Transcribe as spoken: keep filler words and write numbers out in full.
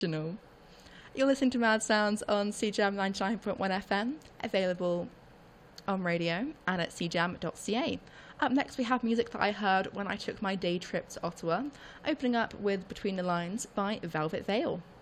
You're listening to Mad Sounds on C J A M ninety-nine point one F M, available on radio and at c jam dot c a. Up next we have music that I heard when I took my day trip to Ottawa, opening up with Between the Lines by Velvet Veil.